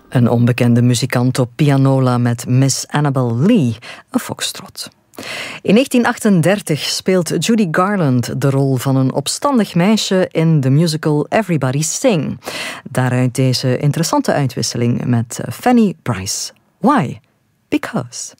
Een onbekende muzikant op pianola met Miss Annabel Lee, een foxtrot. In 1938 speelt Judy Garland de rol van een opstandig meisje in de musical Everybody Sing. Daaruit deze interessante uitwisseling met Fanny Brice. Why? Because.